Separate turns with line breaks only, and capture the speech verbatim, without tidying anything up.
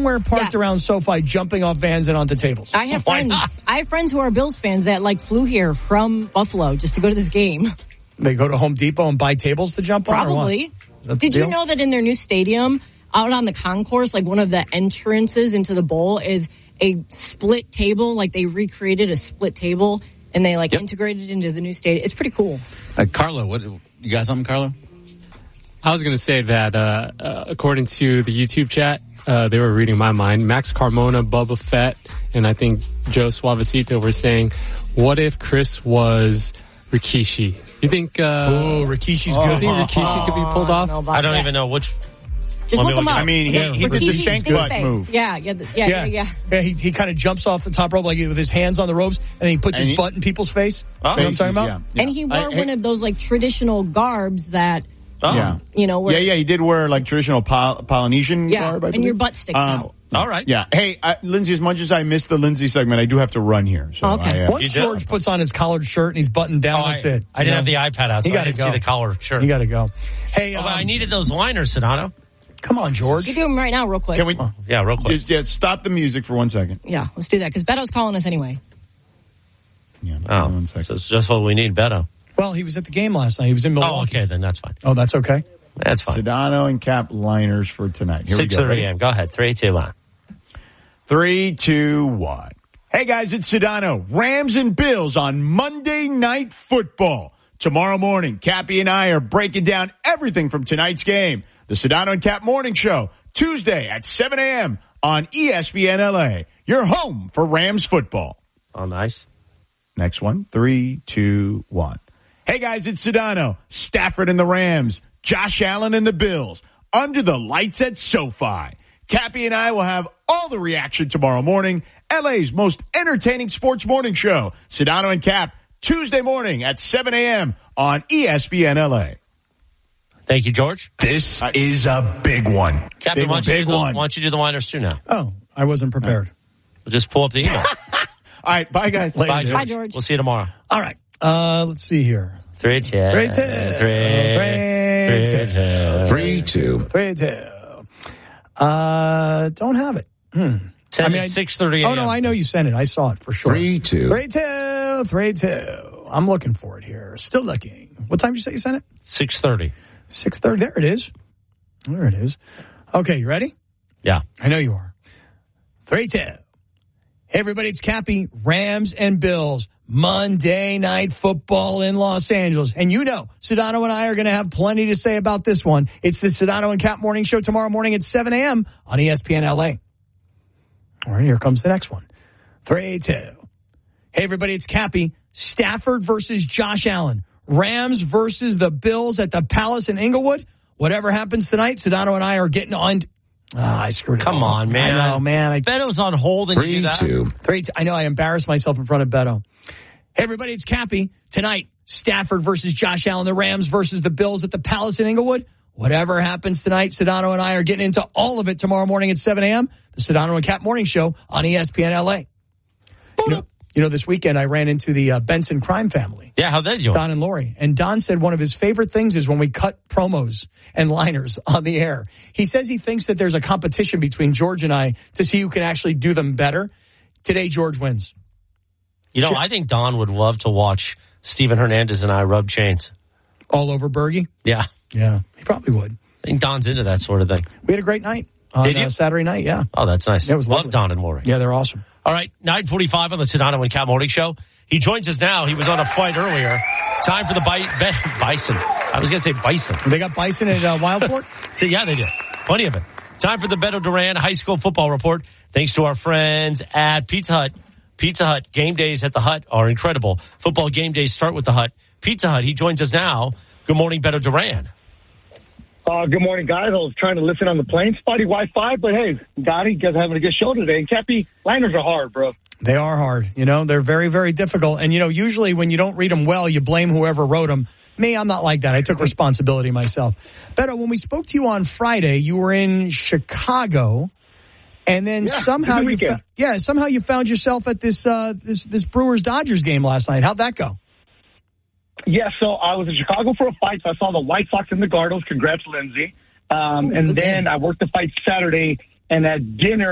somewhere parked
Yes.
around SoFi jumping off vans and onto tables?
I have
Why
friends.
not?
I have friends who are Bills fans that like flew here from Buffalo just to go to this game.
They go to Home Depot and buy tables to jump on? or what?
Probably.
Is that the
Did you
deal?
know that in their new stadium, out on the concourse, like one of the entrances into the bowl is a split table? Like they recreated a split table and they like
Yep.
integrated into the new stadium. It's pretty cool.
Uh, Carlo, what you got something, Carlo?
I was going to say that uh, uh, according to the YouTube chat, uh, they were reading my mind. Max Carmona, Bubba Fett, and I think Joe Suavecito were saying, what if Chris was Rikishi? You think, uh,
Oh, Rikishi's
you
good.
think Rikishi could be pulled
I
off?
don't know about
I don't
that.
even know which.
Just
Let me
look him
look
up.
it-
I mean, he,
Yeah,
he did the
Rikishi's
shank
good
butt
face.
move.
Yeah, yeah, the- yeah, yeah, yeah.
Yeah, he, he kind of jumps off the top rope like with his hands on the ropes, and then he puts
And
his
he-
butt in people's face.
Oh.
You know what I'm talking about?
Yeah, yeah.
And he wore
I-
one of those like traditional garbs that,
Oh.
Yeah.
you know, where
Yeah, yeah, he did wear like traditional Pol- Polynesian
yeah,
garb, I
and your
believe.
butt sticks
Um,
out.
All right.
Yeah. Hey, uh, Lindsay, as much as I missed the Lindsay segment, I do have to run here. So
Okay.
I, uh,
Once
You do?
George puts on his collared shirt and he's buttoned down,
Oh,
that's
I,
it.
I didn't
You
have the
know?
iPad out, so
You
I
gotta
didn't
go.
see the collar. Sure.
You got to go. Hey,
Oh,
um,
but I needed those liners, Sedano.
come on, George.
You do them right now, real quick.
can we
Yeah, real quick.
just yeah, stop the music for one second?
Yeah, let's do that because Beto's calling us anyway.
Yeah,
Oh,
one
so
second.
it's just what we need, Beto.
Well, he was at the game last night. He was in Milwaukee.
Oh, okay, then that's fine.
Oh, that's okay.
That's fine.
Sedano and Cap liners for tonight. Here we
Six
go.
thirty
Ready?
a.m. Go ahead. Three, two, one.
Three, two, one. Hey guys, it's Sedano. Rams and Bills on Monday Night Football. Tomorrow morning, Cappy and I are breaking down everything from tonight's game. The Sedano and Cap Morning Show, Tuesday at seven a.m. on E S P N L A. Your home for Rams football.
Oh, nice.
Next one. Three, two, one. Hey guys, it's Sedano. Stafford and the Rams. Josh Allen and the Bills. Under the lights at SoFi. Cappy and I will have all the reaction tomorrow morning. L A's most entertaining sports morning show. Sedano and Cap, Tuesday morning at seven a.m. on E S P N L A.
Thank you, George.
This is a big one.
Captain,
Big
why don't, you
big
do the,
one.
why don't you do the liners too now?
Oh, I wasn't prepared.
We'll just pull up the email.
All right, bye guys.
Later,
Bye, George.
Bye, George.
We'll see you tomorrow.
All right. Uh, let's see here.
Three, two.
Three, two.
Three,
Three,
two.
Three, two.
Three, two. Uh, don't have it. Hmm.
Send
I mean,
it
I-
six thirty a.m.
Oh, no, I know you sent it. I saw it for sure.
Three, two.
Three, two. Three, two. I'm looking for it here. Still looking. What time did you say you sent it?
six thirty.
six thirty. There it is. There it is. Okay, you ready?
Yeah.
I know you are. Three, two. Hey, everybody, it's Cappy. Rams and Bills. Monday Night Football in Los Angeles. And you know, Sedano and I are going to have plenty to say about this one. It's the Sedano and Cap Morning Show tomorrow morning at seven a.m. on E S P N L A. All right, here comes the next one. Three, two. Hey, everybody, it's Cappy. Stafford versus Josh Allen. Rams versus the Bills at the Palace in Inglewood. Whatever happens tonight, Sedano and I are getting on. Ah, I screwed it
Come
up.
on, man.
I know, man. I,
Beto's on hold and you do
Three,
that?
two.
Three, two. I know I embarrassed myself in front of Beto. Hey, everybody, it's Cappy. Tonight, Stafford versus Josh Allen, the Rams versus the Bills at the Palace in Inglewood. Whatever happens tonight, Sedano and I are getting into all of it tomorrow morning at seven a.m. The Sedano and Cap Morning Show on E S P N L A. You know, you know, this weekend I ran into the uh, Benson crime family.
Yeah, how did you?
Don and Lori. And Don said one of his favorite things is when we cut promos and liners on the air. He says he thinks that there's a competition between George and I to see who can actually do them better. Today, George wins.
You know, I think Don would love to watch Steven Hernandez and I rub chains.
All over Bergie?
Yeah.
Yeah, he probably would.
I think Don's into that sort of thing.
We had a great night on
Did you?
Uh, Saturday night, yeah.
Oh, that's nice.
Yeah, it was
Love
lovely.
Don and Lori.
Yeah, they're awesome.
All right, nine forty-five on the Sedano and Cap Morning Show. He joins us now. He was on a flight earlier. Time for the bi- bi- bison. I was going to say bison.
They got bison at uh, Wildport?
So, yeah, they did. Plenty of it. Time for the Beto Duran High School Football Report. Thanks to our friends at Pizza Hut. Pizza Hut game days at the Hut are incredible. Football game days start with the Hut. Pizza Hut, he joins us now. Good morning, Beto Duran.
Uh, good morning, guys. I was trying to listen on the plane. Spotty Wi-Fi, but hey, got it. You guys are having a good show today. And Cappy, liners are hard, bro.
They are hard. You know, they're very, very difficult. And, you know, usually when you don't read them well, you blame whoever wrote them. Me, I'm not like that. I took responsibility myself. Beto, when we spoke to you on Friday, you were in Chicago. And then
Yeah,
somehow
good
you,
weekend.
fa- yeah, somehow you found yourself at this, uh, this, this Brewers Dodgers game last night. How'd that go?
Yeah, so I was in Chicago for a fight. So I saw the White Sox and the Cardinals. Congrats, Lindsay. Um,
Ooh,
and
good
then
game.
I worked the fight Saturday. And at dinner,